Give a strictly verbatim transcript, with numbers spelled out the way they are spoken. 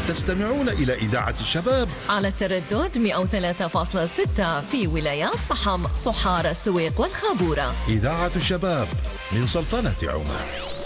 تستمعون إلى إذاعة الشباب على التردد مئة وثلاثة فاصلة ستة في ولايات صحم، صحار، السويق والخابورة. إذاعة الشباب من سلطنة عمان.